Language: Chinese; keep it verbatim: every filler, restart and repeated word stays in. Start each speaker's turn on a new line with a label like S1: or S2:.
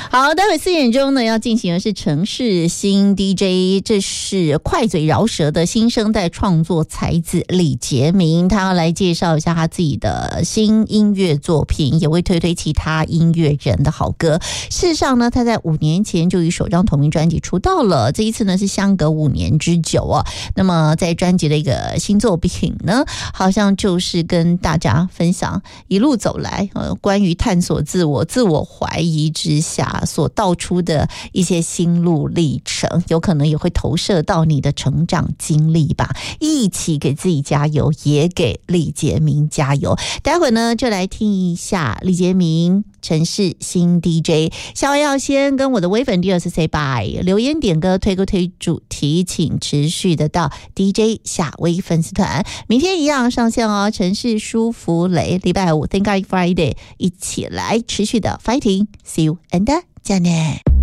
S1: 好，待会四点钟呢要进行的是城市新 D J， 这是快嘴饶舌的新生代创作才子李杰明，他要来介绍一下他自己的新音乐作品，也会推推其他音乐人的好歌。事实上呢，他在五年前就以首张同名专辑出道了，这一次呢是相隔五年之久哦。那么在专辑的一个新作品呢，好像就是跟大家分享一路走来呃关于探索自我、自我怀疑之下所道出的一些心路历程，有可能也会投射到你的成长经历吧。一起给自己加油，也给李杰明加油。待会呢就来听一下李杰明城市新 D J。 小薇要先跟我的微粉第二次 say bye， 留言点歌推歌推主题请持续的到 D J 夏薇粉丝团，明天一样上线哦。城市舒芙蕾礼拜五 Thank God Friday， 一起来持续的 fighting， See you and 再见。